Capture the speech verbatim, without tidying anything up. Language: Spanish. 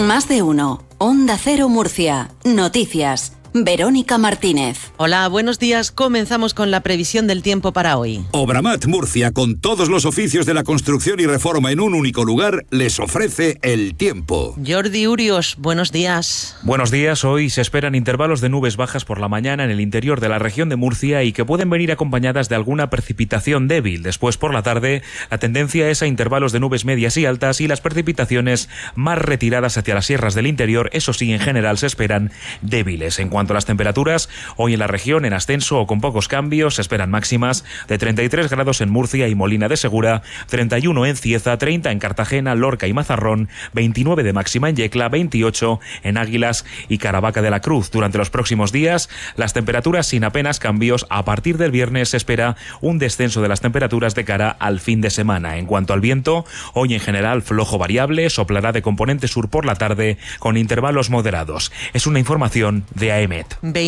Más de uno. Onda Cero Murcia. Noticias. Verónica Martínez. Hola, buenos días. Comenzamos con la previsión del tiempo para hoy. Obramat Murcia, con todos los oficios de la construcción y reforma en un único lugar, les ofrece el tiempo. Jordi Urios, buenos días. Buenos días. Hoy se esperan intervalos de nubes bajas por la mañana en el interior de la región de Murcia y que pueden venir acompañadas de alguna precipitación débil. Después, por la tarde, la tendencia es a intervalos de nubes medias y altas y las precipitaciones más retiradas hacia las sierras del interior. Eso sí, en general se esperan débiles. En cuanto a las temperaturas, hoy en la región en ascenso o con pocos cambios, se esperan máximas de treinta y tres grados en Murcia y Molina de Segura, treinta y uno en Cieza, treinta en Cartagena, Lorca y Mazarrón, veintinueve de máxima en Yecla, veintiocho en Águilas y Caravaca de la Cruz. Durante los próximos días, las temperaturas sin apenas cambios. A partir del viernes se espera un descenso de las temperaturas de cara al fin de semana. En cuanto al viento, hoy en general flojo variable, soplará de componente sur por la tarde con intervalos moderados. Es una información de A E M E T.